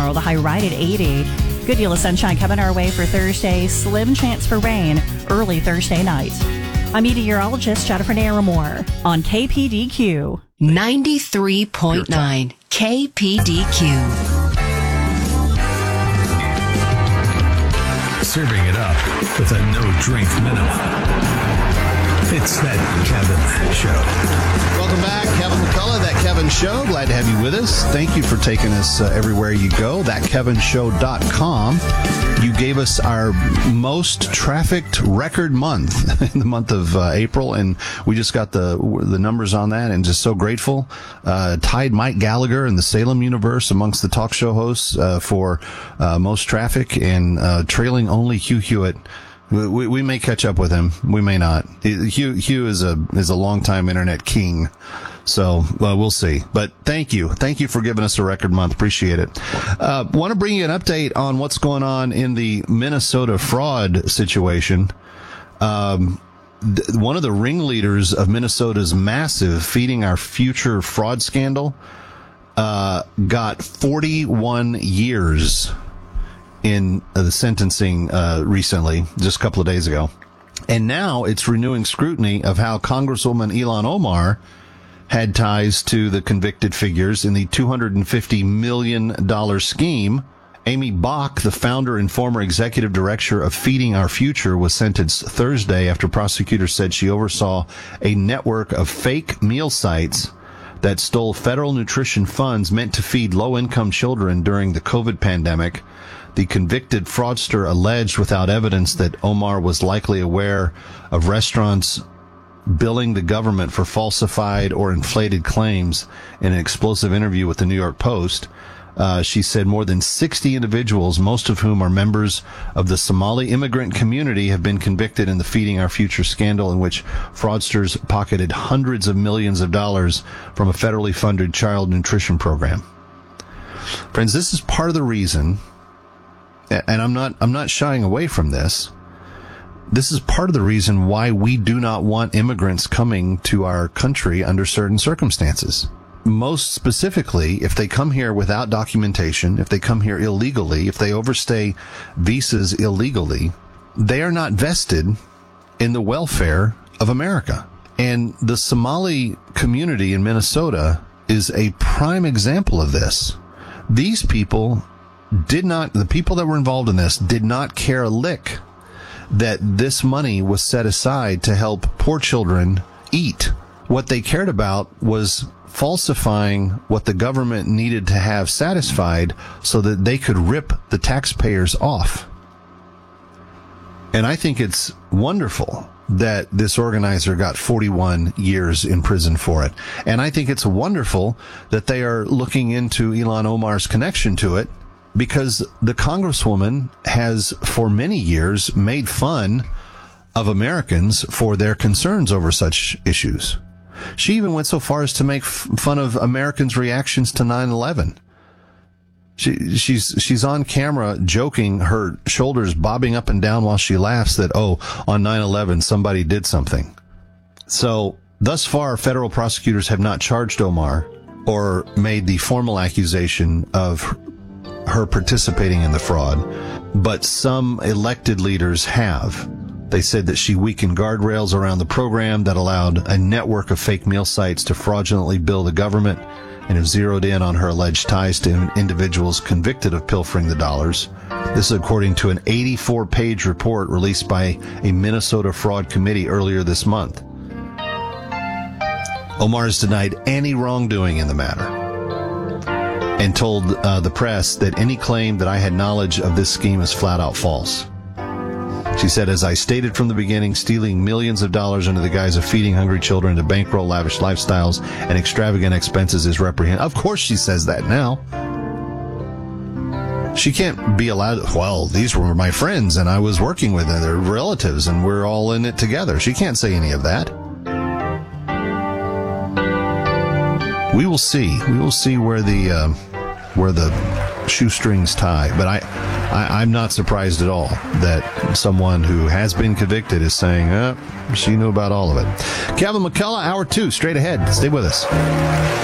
tomorrow. The high right at 80. Good deal of sunshine coming our way for Thursday. Slim chance for rain early Thursday night. I'm meteorologist Jennifer Naramore on KPDQ. 93.9 KPDQ. Serving it up with a no-drink minimum. It's that Kevin Show. Welcome back, Kevin McCullough, That Kevin Show. Glad to have you with us. Thank you for taking us everywhere you go. ThatKevinShow.com. You gave us our most trafficked record month in the month of April, and we just got the numbers on that, and just so grateful. Tied Mike Gallagher in the Salem universe amongst the talk show hosts for most traffic, and trailing only Hugh Hewitt. We may catch up with him. We may not. Hugh is a longtime internet king. So, we'll see. But thank you. Thank you for giving us a record month. Appreciate it. Want to bring you an update on what's going on in the Minnesota fraud situation. One of the ringleaders of Minnesota's massive Feeding Our Future fraud scandal, got 41 years in the sentencing recently, just a couple of days ago. And now it's renewing scrutiny of how Congresswoman Ilhan Omar had ties to the convicted figures in the $250 million scheme. Amy Bach, the founder and former executive director of Feeding Our Future, was sentenced Thursday after prosecutors said she oversaw a network of fake meal sites that stole federal nutrition funds meant to feed low-income children during the COVID pandemic. The convicted fraudster alleged without evidence that Omar was likely aware of restaurants billing the government for falsified or inflated claims. In an explosive interview with the New York Post, she said more than 60 individuals, most of whom are members of the Somali immigrant community, have been convicted in the Feeding Our Future scandal, in which fraudsters pocketed hundreds of millions of dollars from a federally funded child nutrition program. Friends, this is part of the reason, and I'm not shying away from this. This is part of the reason why we do not want immigrants coming to our country under certain circumstances. Most specifically, if they come here without documentation, if they come here illegally, if they overstay visas illegally, they are not vested in the welfare of America. And the Somali community in Minnesota is a prime example of this. These people the people that were involved in this did not care a lick that this money was set aside to help poor children eat. What they cared about was falsifying what the government needed to have satisfied so that they could rip the taxpayers off. And I think it's wonderful that this organizer got 41 years in prison for it. And I think it's wonderful that they are looking into Ilhan Omar's connection to it, because the Congresswoman has for many years made fun of Americans for their concerns over such issues. She even went so far as to make fun of Americans' reactions to 9/11. She's on camera joking, her shoulders bobbing up and down while she laughs that, on 9/11 somebody did something. So thus far, federal prosecutors have not charged Omar or made the formal accusation of her participating in the fraud, but some elected leaders have. They said that she weakened guardrails around the program that allowed a network of fake meal sites to fraudulently bill the government, and have zeroed in on her alleged ties to individuals convicted of pilfering the dollars. This is according to an 84-page report released by a Minnesota fraud committee earlier this month. Omar has denied any wrongdoing in the matter and told the press that any claim that I had knowledge of this scheme is flat out false. She said, as I stated from the beginning, stealing millions of dollars under the guise of feeding hungry children to bankroll lavish lifestyles and extravagant expenses is reprehensible. Of course she says that now. She can't be allowed, these were my friends and I was working with them, they're relatives and we're all in it together. She can't say any of that. We will see. We will see where the shoestrings tie. But I'm not surprised at all that someone who has been convicted is saying, she knew about all of it. Kevin McCullough, Hour 2, straight ahead. Stay with us.